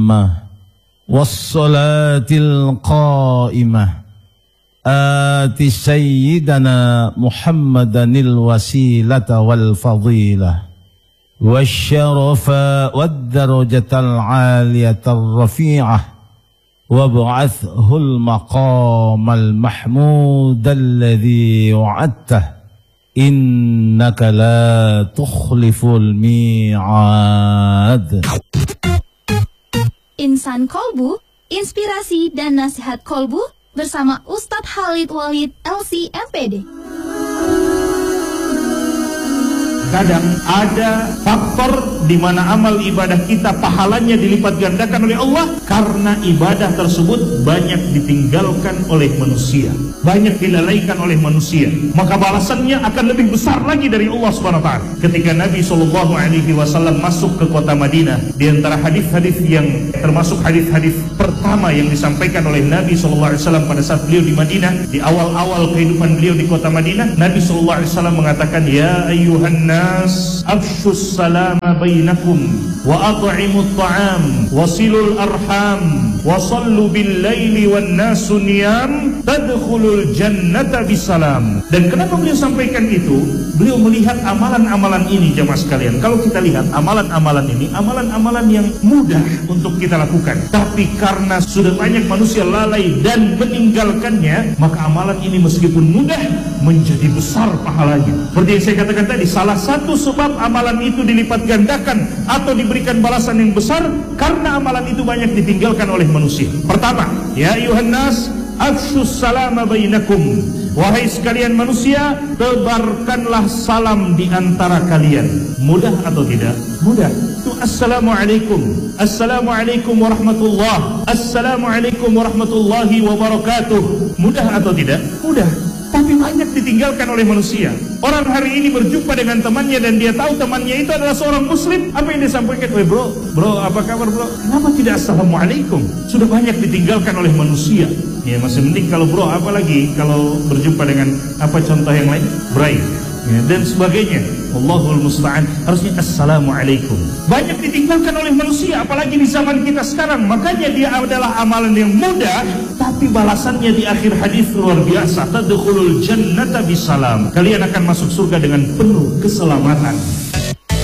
التامة والصلاة القائمة آت سيدنا محمدا الوسيلة والفضيلة والشرف والدرجة العالية الرفيعة وابعثه المقام المحمود الذي وعدته إنك لا تخلف الميعاد. Insan Kolbu, inspirasi dan nasihat Kolbu bersama Ustadz Khalid Walid LC MPD. Kadang ada faktor di mana amal ibadah kita pahalanya dilipat gandakan oleh Allah karena ibadah tersebut banyak ditinggalkan oleh manusia, banyak dilalaikan oleh manusia, maka balasannya akan lebih besar lagi dari Allah Subhanahu wa taala. Ketika Nabi SAW masuk ke kota Madinah, di antara hadis-hadis yang termasuk hadis-hadis pertama yang disampaikan oleh Nabi SAW pada saat beliau di Madinah, di awal-awal kehidupan beliau di kota Madinah, Nabi SAW mengatakan, ya ayyuhan nas afshus salama bainakum wa at'imut ta'am wasilul arham wa sallu bil laili wan nasu niyam tadkhulul jannata bisalam. Dan kenapa beliau sampaikan itu? Beliau melihat amalan-amalan ini, jemaah sekalian. Kalau kita lihat amalan-amalan ini, amalan-amalan yang mudah untuk kita lakukan, tapi karena sudah banyak manusia lalai dan meninggalkannya, maka amalan ini meskipun mudah menjadi besar pahalanya. Seperti yang saya katakan tadi, salah satu sebab amalan itu dilipat gandakan atau diberikan balasan yang besar karena amalan itu banyak ditinggalkan oleh manusia. Pertama, ya ayuhan nas afshus salama bainakum. Wahai sekalian manusia, tebarkanlah salam di antara kalian. Mudah atau tidak? Mudah. Itu assalamualaikum. Assalamualaikum warahmatullah. Assalamualaikum warahmatullahi wabarakatuh. Mudah atau tidak? Mudah. Tapi banyak ditinggalkan oleh manusia. Orang hari ini berjumpa dengan temannya dan dia tahu temannya itu adalah seorang muslim. Apa yang dia sampaikan? Bro, apa kabar bro? Kenapa tidak assalamualaikum? Sudah banyak ditinggalkan oleh manusia. Ya masih penting kalau bro, apalagi kalau berjumpa dengan apa contoh yang lain? Bray, ya, dan sebagainya. Allahul musta'an. Harusnya assalamualaikum. Banyak ditinggalkan oleh manusia, apalagi di zaman kita sekarang. Makanya dia adalah amalan yang mudah, tapi balasannya di akhir hadis luar biasa. Tadkhulul jannata bisalam. Kalian akan masuk surga dengan penuh keselamatan.